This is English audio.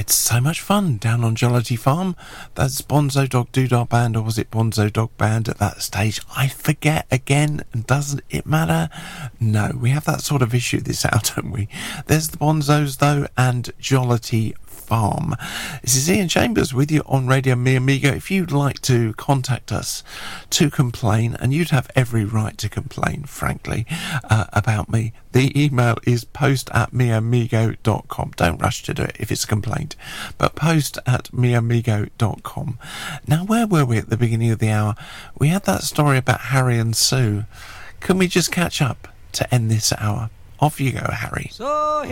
had so much fun down on Jollity Farm. That's Bonzo Dog Doodah Band, or was it Bonzo Dog Band at that stage? I forget again. Doesn't it matter? No, we have that sort of issue this hour, don't we? There's the Bonzos, though, and Jollity Farm. This is Ian Chambers with you on Radio Mi Amigo. If you'd like to contact us to complain, and you'd have every right to complain, frankly, about me, the email is post@miamigo.com. Don't rush to do it if it's a complaint, but post@miamigo.com. Now, where were we at the beginning of the hour? We had that story about Harry and Sue. Can we just catch up to end this hour? Off you go, Harry.